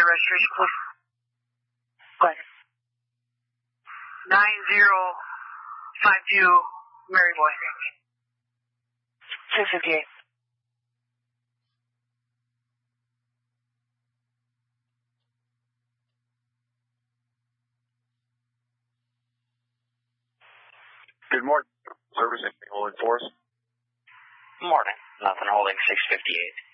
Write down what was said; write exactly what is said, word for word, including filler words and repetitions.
their registration, please? Go ahead. nine zero five two, Mary Boy. six fifty-eight. Good morning. Servicing holding force. Morning. Nothing holding six fifty-eight.